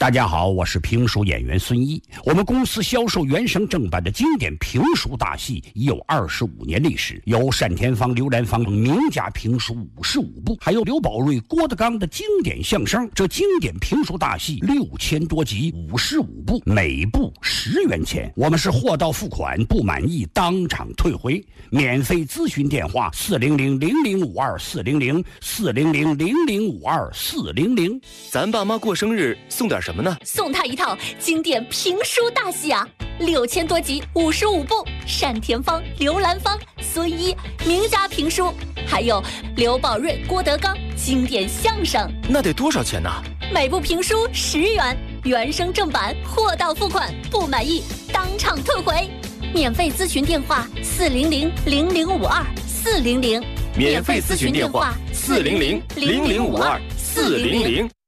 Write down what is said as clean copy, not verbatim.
大家好，我是评书演员孙一。我们公司销售原声正版的经典评书大戏已有25年历史，有单田芳、刘兰芳等名家评书55部，还有刘宝瑞、郭德纲的经典相声。这经典评书大戏6000多集，55部，每部10元钱。我们是货到付款，不满意当场退回。免费咨询电话400-0052-400，400-0052-400。 咱爸妈过生日送点什么呢？ 送他一套经典评书大戏啊，6000多集，55部，单田芳、刘兰芳、孙一名家评书，还有刘宝瑞、郭德纲经典相声。 那得多少钱呢？ 每部评书10元，原声正版，货到付款，不满意当场退回。免费咨询电话400-0052-400， 免费咨询电话400-0052-400。